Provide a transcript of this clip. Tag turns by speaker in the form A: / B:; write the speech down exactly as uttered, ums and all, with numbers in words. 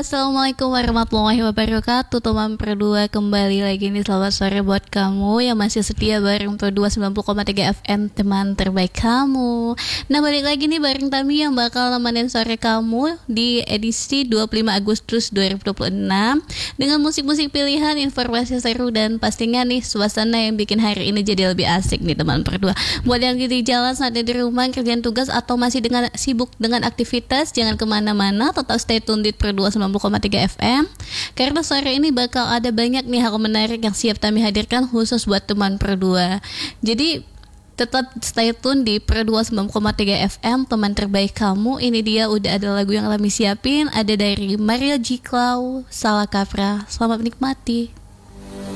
A: Assalamualaikum warahmatullahi wabarakatuh. Teman Perdua kembali lagi nih. Selamat sore buat kamu yang masih setia bareng Perdua sembilan puluh koma tiga F M, teman terbaik kamu. Nah, balik lagi nih bareng Tami yang bakal nemenin sore kamu di edisi dua puluh lima Agustus dua ribu dua puluh enam dengan musik-musik pilihan, informasi seru, dan pastinya nih suasana yang bikin hari ini jadi lebih asik nih teman Perdua. Buat yang di jalan, saat di rumah, kerjaan tugas, atau masih dengan sibuk dengan aktivitas, jangan kemana-mana, tetap stay tune di Perdua sembilan puluh koma tiga F M karena sore ini bakal ada banyak nih hal menarik yang siap kami hadirkan khusus buat teman Perdua. Jadi tetap stay tune di Perdua sembilan puluh koma tiga F M, teman terbaik kamu. Ini dia udah ada lagu yang kami siapin, ada dari Mario G. Clow, Salah Kaprah. Selamat menikmati.